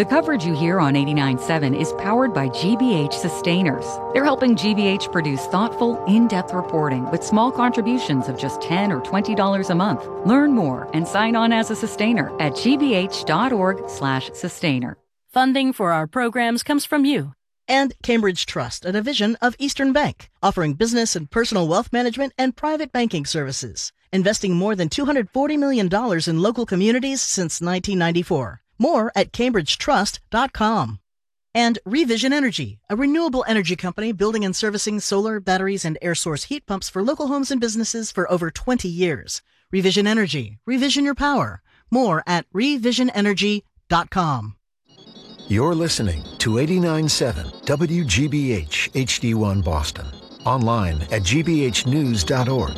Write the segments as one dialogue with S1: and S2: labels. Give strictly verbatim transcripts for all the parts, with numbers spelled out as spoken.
S1: The coverage you hear on eighty-nine point seven is powered by G B H Sustainers. They're helping G B H produce thoughtful, in-depth reporting with small contributions of just ten dollars or twenty dollars a month. Learn more and sign on as a sustainer at gbh.org slash sustainer.
S2: Funding for our programs comes from you.
S3: And Cambridge Trust, a division of Eastern Bank, offering business and personal wealth management and private banking services, investing more than two hundred forty million dollars in local communities since nineteen ninety-four. More at cambridge trust dot com. And Revision Energy, a renewable energy company building and servicing solar, batteries, and air source heat pumps for local homes and businesses for over twenty years. Revision Energy. Revision your power. More at revision energy dot com.
S4: You're listening to eighty-nine point seven W G B H H D one Boston. Online at g b h news dot org.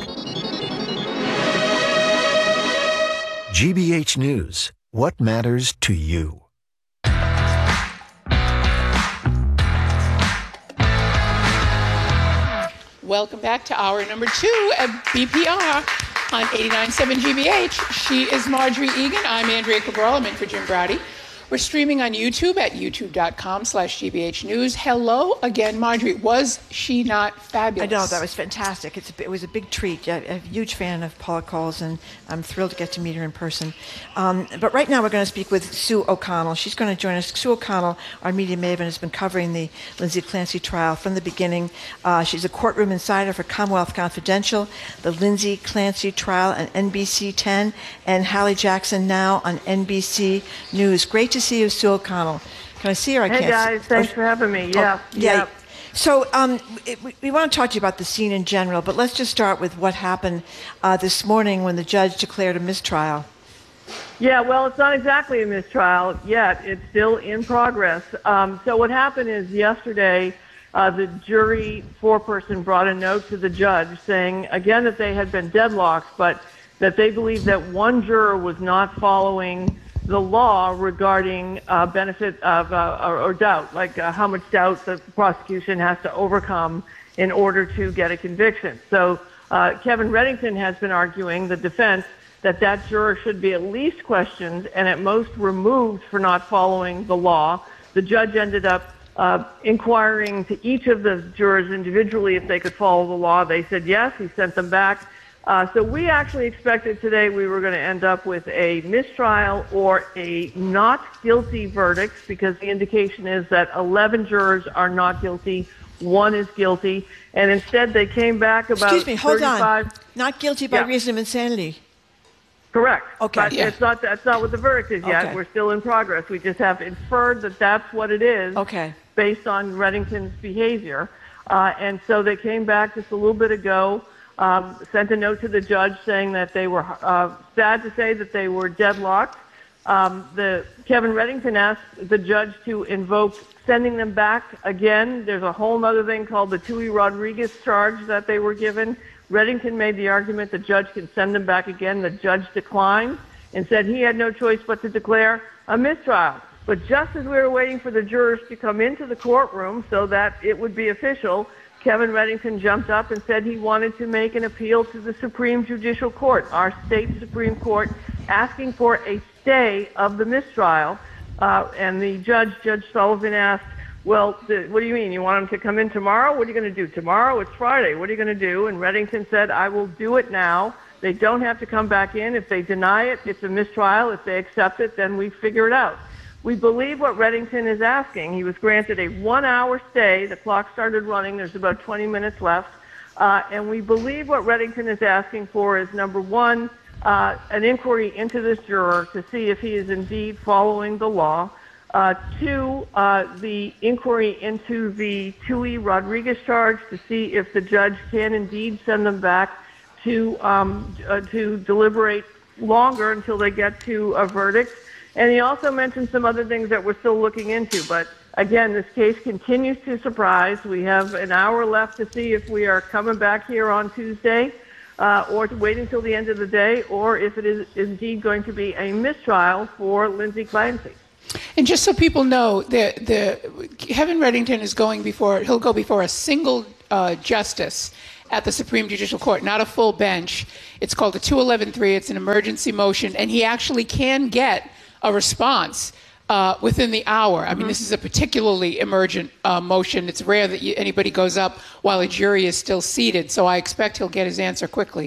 S4: G B H News. What matters to you?
S5: Welcome back to hour number two at B P R on eighty-nine point seven G B H. She is Marjorie Egan. I'm Andrea Cabral. I'm in for Jim Browdy. We're streaming on YouTube at youtube.com slash GBH News. Hello again, Marjorie. Was she not fabulous?
S6: I know, that was fantastic. It's a, it was a big treat. I'm a huge fan of Paula Coles, and I'm thrilled to get to meet her in person. Um, but right now we're going to speak with Sue O'Connell. She's going to join us. Sue O'Connell, our media maven, has been covering the Lindsay Clancy trial from the beginning. Uh, she's a courtroom insider for Commonwealth Confidential, the Lindsay Clancy trial on N B C ten, and Hallie Jackson now on N B C News. Great to see you, Sue O'Connell. Can I see her? I
S7: hey
S6: can't.
S7: Hey guys, thanks
S6: oh,
S7: for having me. Yeah,
S6: oh, yeah.
S7: yeah.
S6: So um, it, we, we want to talk to you about the scene in general, but let's just start with what happened uh, this morning when the judge declared a mistrial.
S7: Yeah, well, it's not exactly a mistrial yet. It's still in progress. Um, so what happened is yesterday, uh, the jury foreperson brought a note to the judge saying, again, that they had been deadlocked, but that they believed that one juror was not following the law regarding uh, benefit of uh, or, or doubt, like uh, how much doubt the prosecution has to overcome in order to get a conviction. So uh, Kevin Reddington has been arguing, the defense, that that juror should be at least questioned and at most removed for not following the law. The judge ended up uh, inquiring to each of the jurors individually if they could follow the law. They said yes. He sent them back. Uh, so we actually expected today we were going to end up with a mistrial or a not guilty verdict, because the indication is that eleven jurors are not guilty, one is guilty, and instead they came back about
S6: Excuse me, hold
S7: thirty-five
S6: on. Not guilty by
S7: yeah.
S6: reason of insanity.
S7: Correct.
S6: Okay.
S7: But
S6: Yeah.
S7: it's not, that's not what the verdict is yet.
S6: Okay.
S7: We're still in progress. We just have inferred that that's what it is
S6: Okay.
S7: based on Reddington's behavior. Uh, and so they came back just a little bit ago, um, sent a note to the judge saying that they were uh, sad to say that they were deadlocked. Um, the Kevin Reddington asked the judge to invoke sending them back again. There's a whole other thing called the Tui Rodriguez charge that they were given. Reddington made the argument the judge can send them back again. The judge declined and said he had no choice but to declare a mistrial. But just as we were waiting for the jurors to come into the courtroom so that it would be official, Kevin Reddington jumped up and said he wanted to make an appeal to the Supreme Judicial Court, our state Supreme Court, asking for a stay of the mistrial. Uh, and the judge, Judge Sullivan, asked, well, the, what do you mean? You want him to come in tomorrow? What are you going to do? Tomorrow? It's Friday. What are you going to do? And Reddington said, I will do it now. They don't have to come back in. If they deny it, it's a mistrial. If they accept it, then we figure it out. We believe what Reddington is asking. He was granted a one-hour stay. The clock started running. There's about twenty minutes left. Uh, and we believe what Reddington is asking for is, number one, uh, an inquiry into this juror to see if he is indeed following the law. Uh, two, uh, the inquiry into the Tui Rodriguez charge to see if the judge can indeed send them back to um, uh, to deliberate longer until they get to a verdict. And he also mentioned some other things that we're still looking into. But again, this case continues to surprise. We have an hour left to see if we are coming back here on Tuesday, uh, or to wait until the end of the day, or if it is indeed going to be a mistrial for Lindsay Clancy.
S5: And just so people know, the the Kevin Reddington is going before, he'll go before a single uh, justice at the Supreme Judicial Court, not a full bench. It's called a two eleven three. It's an emergency motion, and he actually can get a response uh, within the hour. I mean, mm-hmm. this is a particularly emergent uh, motion. It's rare that you, anybody goes up while a jury is still seated, so I expect he'll get his answer quickly.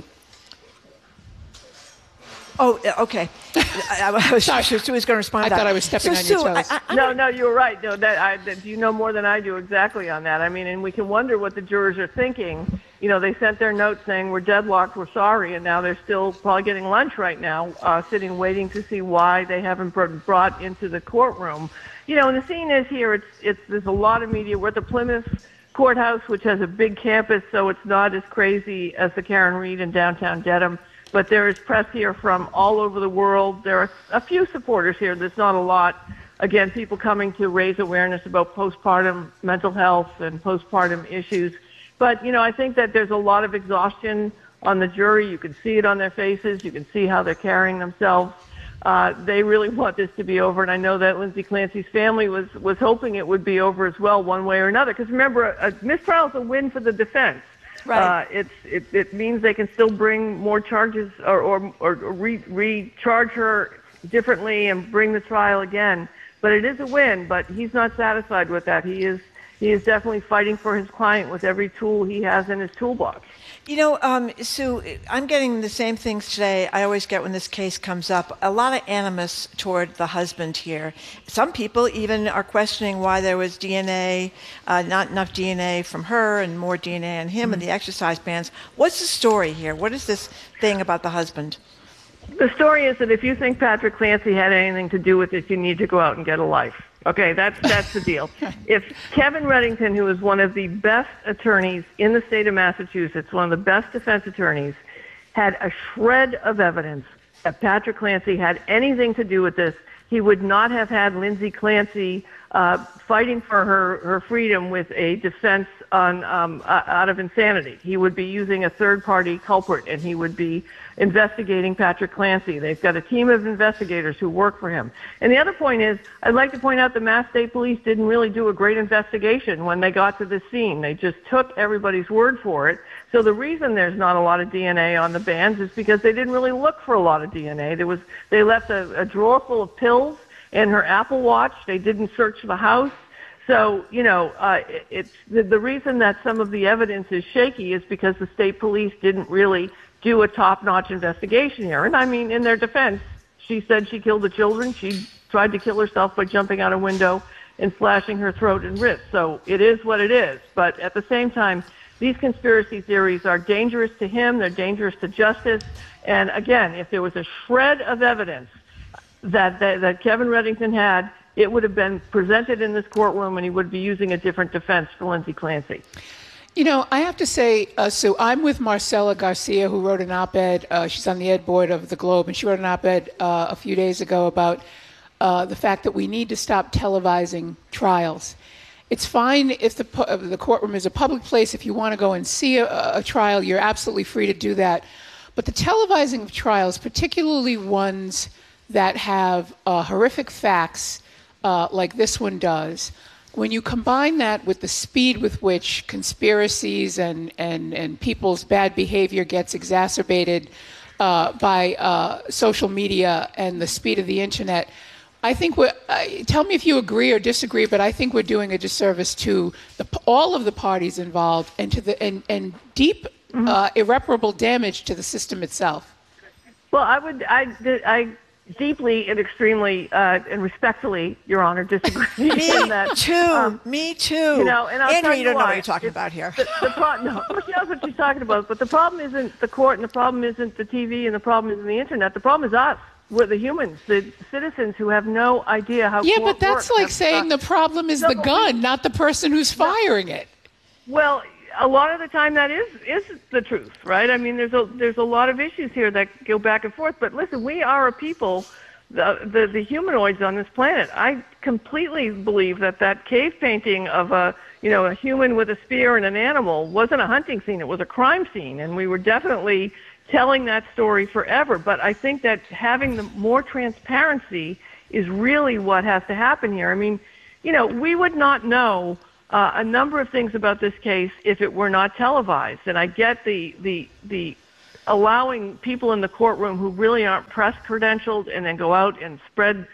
S6: Oh, okay. I, I was sure Sue was going to respond
S5: I
S6: to that.
S5: thought I was stepping
S6: so,
S5: on
S6: Sue,
S5: your toes.
S6: I, I,
S7: no, no, you're right. No, that, I, that you know more than I do exactly on that. I mean, and we can wonder what the jurors are thinking. You know, they sent their note saying, we're deadlocked, we're sorry, and now they're still probably getting lunch right now, uh, sitting waiting to see why they haven't been brought into the courtroom. You know, and the scene is here, it's, it's, there's a lot of media. We're at the Plymouth Courthouse, which has a big campus, so it's not as crazy as the Karen Reed in downtown Dedham. But there is press here from all over the world. There are a few supporters here. There's not a lot. Again, people coming to raise awareness about postpartum mental health and postpartum issues. But, you know, I think that there's a lot of exhaustion on the jury. You can see it on their faces. You can see how they're carrying themselves. Uh, they really want this to be over. And I know that Lindsay Clancy's family was, was hoping it would be over as well one way or another. Because remember, a, a mistrial is a win for the defense.
S6: Right.
S7: Uh, it's, it, it means they can still bring more charges or, or, or re, recharge her differently and bring the trial again. But it is a win, but he's not satisfied with that. He is, he is definitely fighting for his client with every tool he has in his toolbox.
S6: You know, um, Sue, I'm getting the same things today I always get when this case comes up. A lot of animus toward the husband here. Some people even are questioning why there was D N A, uh, not enough D N A from her and more D N A on him mm-hmm. and the exercise bands. What's the story here? What is this thing about the husband?
S7: The story is that if you think Patrick Clancy had anything to do with it, you need to go out and get a life. Okay, that's that's the deal. If Kevin Reddington, who is one of the best attorneys in the state of Massachusetts, one of the best defense attorneys, had a shred of evidence that Patrick Clancy had anything to do with this, he would not have had Lindsay Clancy uh, fighting for her, her freedom with a defense on um, uh, out of insanity. He would be using a third-party culprit, and he would be investigating Patrick Clancy. They've got a team of investigators who work for him. And the other point is, I'd like to point out the Mass State Police didn't really do a great investigation when they got to the scene. They just took everybody's word for it. So the reason there's not a lot of D N A on the bands is because they didn't really look for a lot of D N A. There was, they left a, a drawer full of pills and her Apple Watch. They didn't search the house. So, you know, uh, it's the, the reason that some of the evidence is shaky is because the state police didn't really do a top-notch investigation here. And I mean, in their defense, she said she killed the children. She tried to kill herself by jumping out a window and slashing her throat and wrist. So it is what it is. But at the same time, these conspiracy theories are dangerous to him. They're dangerous to justice. And again, if there was a shred of evidence that, that, that Kevin Reddington had, it would have been presented in this courtroom and he would be using a different defense for Lindsay Clancy.
S5: You know, I have to say, uh, Sue, I'm with Marcela Garcia, who wrote an op-ed. Uh, she's on the ed board of the Globe, and she wrote an op-ed uh, a few days ago about uh, the fact that we need to stop televising trials. It's fine if the uh, the courtroom is a public place. If you want to go and see a, a trial, you're absolutely free to do that. But the televising of trials, particularly ones that have uh, horrific facts uh, like this one does, when you combine that with the speed with which conspiracies and, and, and people's bad behavior gets exacerbated uh, by uh, social media and the speed of the internet, I think we're, uh, tell me if you agree or disagree, but I think we're doing a disservice to the, all of the parties involved and to the and, and deep, mm-hmm. uh, irreparable damage to the system itself.
S7: Well, I would, I, I deeply and extremely uh, and respectfully, Your Honor, disagree.
S6: Me
S7: in that,
S6: too.
S7: um,
S6: Me too.
S7: You know, and I'll
S6: Andrew,
S7: tell
S6: you
S7: you
S6: don't
S7: why.
S6: know what you're talking
S7: it's,
S6: about here.
S7: The, the pro- no, she knows what she's talking about. But the problem isn't the court, and the problem isn't the T V, and the problem isn't the internet. The problem is us. We're the humans, the citizens who have no idea how.
S5: Yeah, but that's
S7: works.
S5: like saying uh, the problem is
S7: no,
S5: the gun, not the person who's firing it.
S7: Well, a lot of the time that is is the truth, right? I mean, there's a there's a lot of issues here that go back and forth. But listen, we are a people, the the, the humanoids on this planet. I completely believe that that cave painting of a you know a human with a spear and an animal wasn't a hunting scene; it was a crime scene, and we were definitely telling that story forever. But I think that having the more transparency is really what has to happen here. I mean, you know, we would not know uh, a number of things about this case if it were not televised. And I get the the the allowing people in the courtroom who really aren't press credentialed and then go out and spread,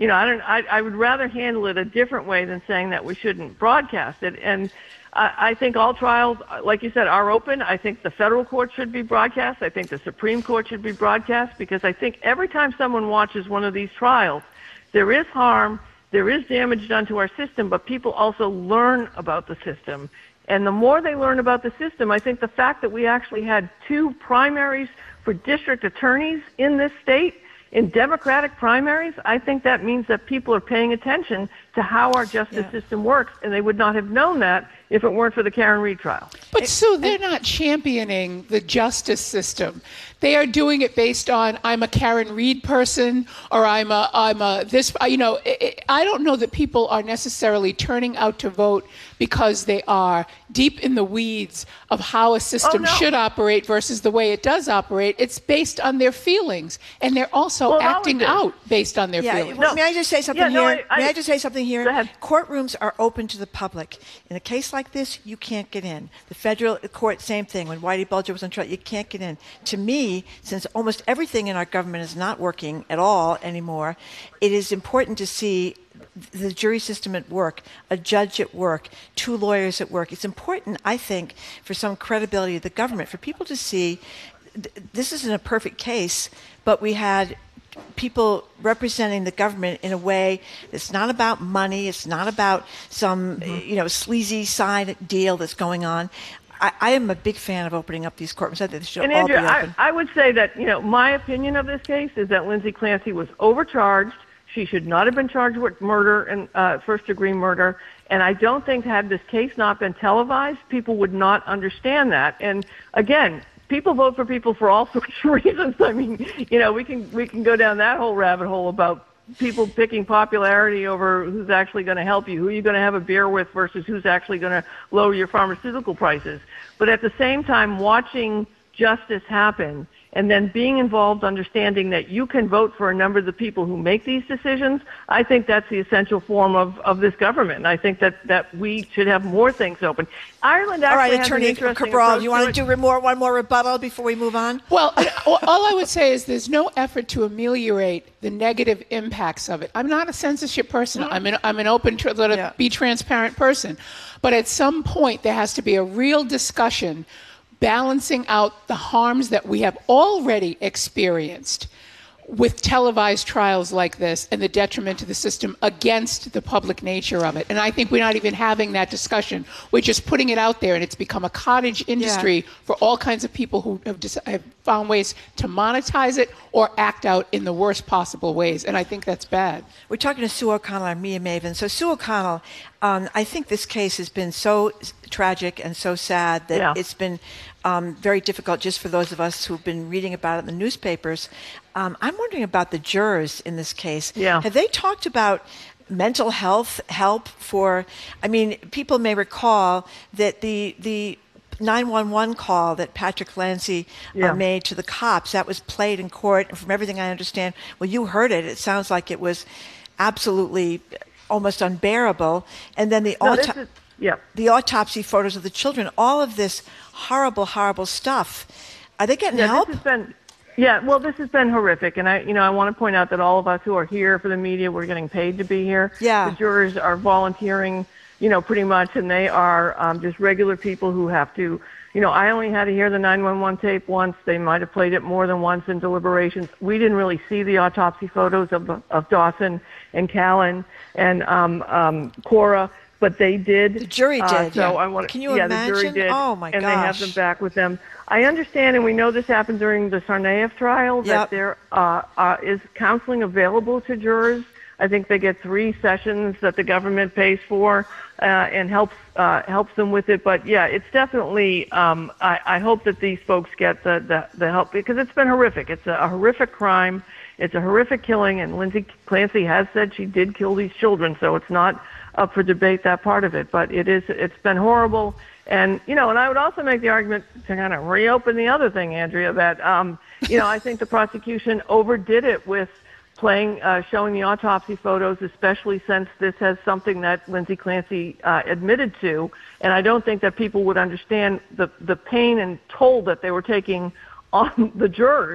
S7: you know, I don't. I, I would rather handle it a different way than saying that we shouldn't broadcast it. And I, I think all trials, like you said, are open. I think the federal court should be broadcast. I think the Supreme Court should be broadcast, because I think every time someone watches one of these trials, there is harm, there is damage done to our system, but people also learn about the system. And the more they learn about the system, I think the fact that we actually had two primaries for district attorneys in this state, in Democratic primaries, I think that means that people are paying attention to how our justice yeah. system works, and they would not have known that if it weren't for the Karen Read trial.
S5: But Sue, they're not championing the justice system. They are doing it based on, I'm a Karen Read person, or I'm a, I'm a this, you know, it, I don't know that people are necessarily turning out to vote because they are deep in the weeds of how a system
S7: oh, no.
S5: should operate versus the way it does operate. It's based on their feelings, and they're also
S7: well,
S5: acting out based on their
S6: yeah,
S5: feelings.
S6: No. May I just say something
S7: yeah, no,
S6: here?
S7: I, I,
S6: May I just say something here?
S7: Go ahead.
S6: Courtrooms are open to the public. In a case like this, you can't get in. The federal court, same thing. When Whitey Bulger was on trial, you can't get in. To me, since almost everything in our government is not working at all anymore, it is important to see the jury system at work, a judge at work, two lawyers at work. It's important, I think, for some credibility of the government, for people to see th- this isn't a perfect case, but we had people representing the government in a way that's not about money, it's not about some mm-hmm. you know sleazy side deal that's going on. I, I am a big fan of opening up these courtrooms. I think they should
S7: and
S6: all
S7: Andrea,
S6: be open.
S7: I, I would say that, you know, my opinion of this case is that Lindsay Clancy was overcharged. She should not have been charged with murder and uh, first-degree murder. And I don't think had this case not been televised, people would not understand that. And again, people vote for people for all sorts of reasons. I mean, you know, we can we can go down that whole rabbit hole about people picking popularity over who's actually going to help you, who you're going to have a beer with versus who's actually going to lower your pharmaceutical prices. But at the same time, watching justice happen and then being involved, understanding that you can vote for a number of the people who make these decisions, I think that's the essential form of, of this government. And I think that, that we should have more things open. Ireland actually
S6: All right,
S7: has
S6: Attorney
S7: an interesting
S6: Cabral, do you want to
S7: to
S6: do more, one more rebuttal before we move on?
S5: Well, all I would say is there's no effort to ameliorate the negative impacts of it. I'm not a censorship person. Mm-hmm. I'm an I'm an open, to let
S6: yeah.
S5: it be transparent person. But at some point, there has to be a real discussion balancing out the harms that we have already experienced with televised trials like this and the detriment to the system against the public nature of it. And I think we're not even having that discussion. We're just putting it out there, and it's become a cottage industry yeah. for all kinds of people who have, dis- have found ways to monetize it or act out in the worst possible ways. And I think that's bad.
S6: We're talking to Sue O'Connell, our Mia Maven. So Sue O'Connell, um, I think this case has been so tragic and so sad that
S7: yeah.
S6: it's been um, very difficult just for those of us who've been reading about it in the newspapers. Um, I'm wondering about the jurors in this case.
S7: Yeah.
S6: Have they talked about mental health help for, I mean, people may recall that the the nine one one call that Patrick Lancy
S7: yeah.
S6: uh, made to the cops, that was played in court. And from everything I understand, well, you heard it. It sounds like it was absolutely almost unbearable. And then the
S7: no,
S6: auto-
S7: is, yeah.
S6: the autopsy photos of the children, all of this horrible, horrible stuff. Are they getting
S7: yeah,
S6: help?
S7: This has been, yeah, well, this has been horrific. And I, you know, I want to point out that all of us who are here for the media, we're getting paid to be here.
S6: Yeah.
S7: The jurors are volunteering, you know, pretty much, and they are um, just regular people who have to, you know, I only had to hear the nine one one tape once. They might have played it more than once in deliberations. We didn't really see the autopsy photos of of Dawson and Callan and um, um, Cora, but they did.
S6: The jury did.
S7: Uh, so
S6: yeah.
S7: I want.
S6: Can you
S7: yeah,
S6: imagine?
S7: the jury did.
S6: Oh my
S7: and
S6: gosh.
S7: they have them back with them. I understand, and we know this happened during the Tsarnaev trial,
S6: Yep.
S7: that there uh, uh, is counseling available to jurors. I think they get three sessions that the government pays for uh, and helps uh, helps them with it. But yeah, it's definitely. Um, I, I hope that these folks get the, the, the help, because it's been horrific. It's a, a horrific crime. It's a horrific killing, and Lindsay Clancy has said she did kill these children, so it's not up for debate, that part of it. But it is. It's been horrible. And, you know, and I would also make the argument to kind of reopen the other thing, Andrea, that, um, you know, I think the prosecution overdid it with playing, uh, showing the autopsy photos, especially since this has something that Lindsay Clancy uh, admitted to. And I don't think that people would understand the, the pain and toll that they were taking on the jurors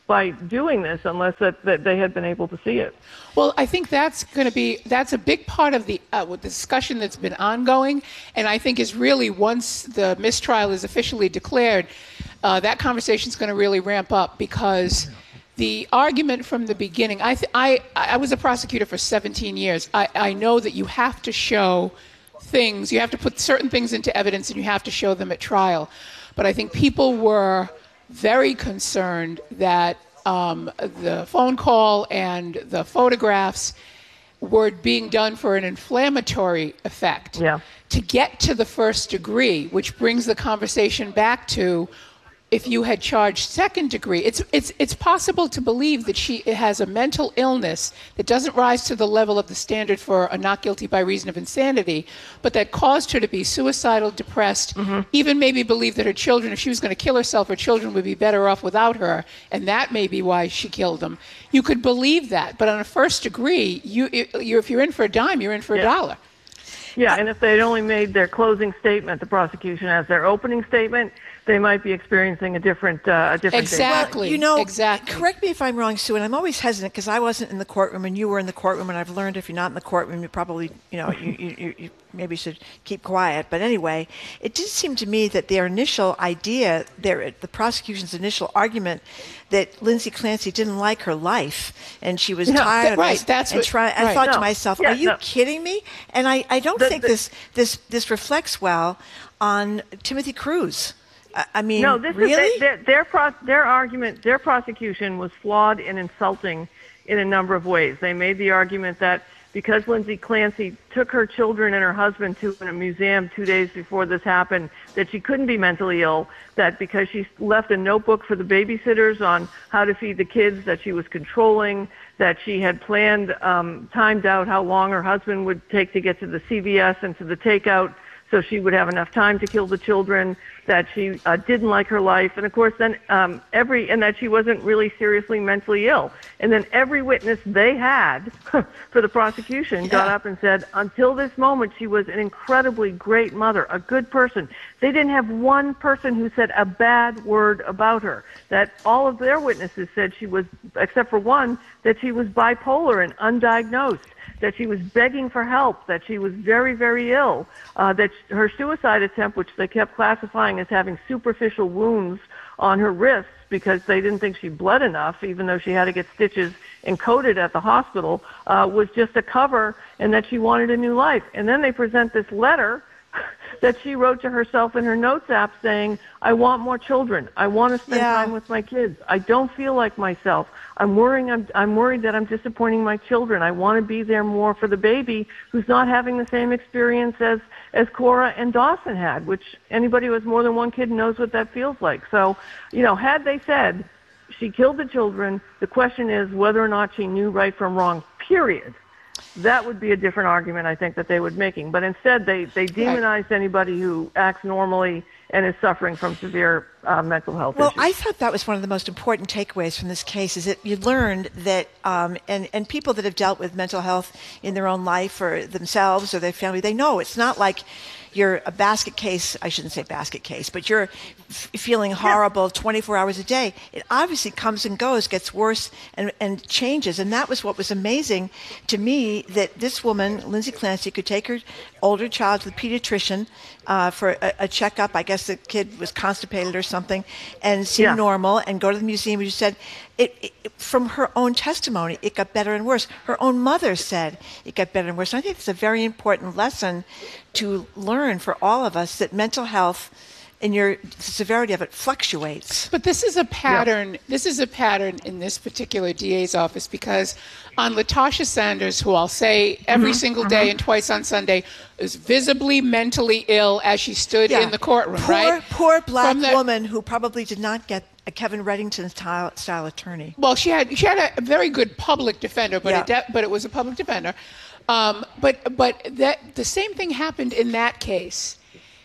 S7: by doing this unless that, that they had been able to see it.
S5: Well, I think that's going to be, that's a big part of the uh, discussion that's been ongoing, and I think is really, once the mistrial is officially declared, uh, that conversation is going to really ramp up, because the argument from the beginning, I, th- I, I was a prosecutor for seventeen years. I, I know that you have to show things, you have to put certain things into evidence, and you have to show them at trial. But I think people were very concerned that um, the phone call and the photographs were being done for an inflammatory effect.
S7: Yeah.
S5: To get to the first degree, which brings the conversation back to, if you had charged second degree, it's it's it's possible to believe that she has a mental illness that doesn't rise to the level of the standard for a not guilty by reason of insanity, but that caused her to be suicidal, depressed, mm-hmm. even maybe believe that her children, if she was going to kill herself, her children would be better off without her, and that may be why she killed them. You could believe that, but on a first degree, you, you if you're in for a dime, you're in for
S7: yeah.
S5: a dollar.
S7: Yeah, and if they'd only made their closing statement, the prosecution, as their opening statement, they might be experiencing a different, uh, a different
S5: exactly.
S6: Well, you know,
S5: exactly.
S6: Correct me if I'm wrong, Sue, and I'm always hesitant because I wasn't in the courtroom and you were in the courtroom, and I've learned if you're not in the courtroom, you probably, you know, you, you, you maybe should keep quiet. But anyway, it did seem to me that their initial idea, their the prosecution's initial argument, that Lindsay Clancy didn't like her life and she was
S5: no,
S6: tired of
S5: right,
S6: this.
S5: That's
S6: and
S5: what,
S6: try,
S5: right.
S6: I thought
S7: no.
S6: to myself,
S7: yeah,
S6: are you
S7: no.
S6: kidding me? And I, I don't
S7: the,
S6: think
S7: the,
S6: this this this reflects well on Timothy Cruz. I mean,
S7: no, this
S6: really?
S7: is their their, pro, their argument. Their prosecution was flawed and insulting in a number of ways. They made the argument that because Lindsay Clancy took her children and her husband to a museum two days before this happened, that she couldn't be mentally ill. That because she left a notebook for the babysitters on how to feed the kids, that she was controlling. That she had planned, um, timed out how long her husband would take to get to the C V S and to the takeout, so she would have enough time to kill the children, that she uh, didn't like her life, and of course then um, every, and that she wasn't really seriously mentally ill. And then every witness they had for the prosecution yeah. got up and said, until this moment, she was an incredibly great mother, a good person. They didn't have one person who said a bad word about her. That all of their witnesses said she was, except for one, that she was bipolar and undiagnosed, that she was begging for help, that she was very, very ill, uh, that her suicide attempt, which they kept classifying as having superficial wounds on her wrists because they didn't think she bled enough, even though she had to get stitches encoded at the hospital, uh, was just a cover, and that she wanted a new life. And then they present this letter that she wrote to herself in her notes app saying, I want more children. I want to spend
S6: yeah.
S7: time with my kids. I don't feel like myself. I'm worrying. I'm, I'm worried that I'm disappointing my children. I want to be there more for the baby who's not having the same experience as, as Cora and Dawson had, which anybody who has more than one kid knows what that feels like. So, you know, had they said she killed the children, the question is whether or not she knew right from wrong, period. That would be a different argument, I think, that they would be making. But instead, they, they demonized anybody who acts normally and is suffering from severe uh, mental health
S6: well,
S7: issues.
S6: Well, I thought that was one of the most important takeaways from this case, is that you learned that, um, and, and people that have dealt with mental health in their own life or themselves or their family, they know it's not like you're a basket case, I shouldn't say basket case, but you're f- feeling horrible yeah. twenty-four hours a day. It obviously comes and goes, gets worse and, and changes. And that was what was amazing to me, that this woman, Lindsay Clancy, could take her older child to the pediatrician uh, for a, a checkup. I guess the kid was constipated or something, and seemed
S7: yeah.
S6: normal, and go to the museum. You said, it, it, from her own testimony, it got better and worse. Her own mother said it got better and worse. And I think it's a very important lesson to learn for all of us, that mental health and your the severity of it fluctuates.
S5: But this is a pattern. Yeah. This is a pattern in this particular D A's office, because on Latasha Sanders, who I'll say every mm-hmm. single day mm-hmm. and twice on Sunday, is visibly mentally ill as she stood
S6: yeah.
S5: in the courtroom,
S6: poor,
S5: right?
S6: Poor black
S5: the,
S6: woman who probably did not get a Kevin Reddington style, style attorney.
S5: Well, she had she had a very good public defender, but
S6: yeah.
S5: it de- but it was a public defender. Um, but but that the same thing happened in that case.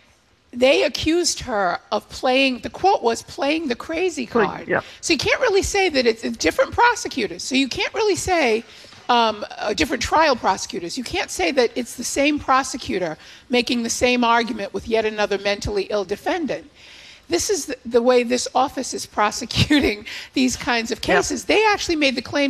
S5: They accused her of playing, the quote was, playing the crazy card.
S7: Yeah.
S5: So you can't really say that it's, it's different prosecutors. So you can't really say um, uh, different trial prosecutors. You can't say that it's the same prosecutor making the same argument with yet another mentally ill defendant. this is the, the way this office is prosecuting these kinds of cases. Yep. They actually made the claim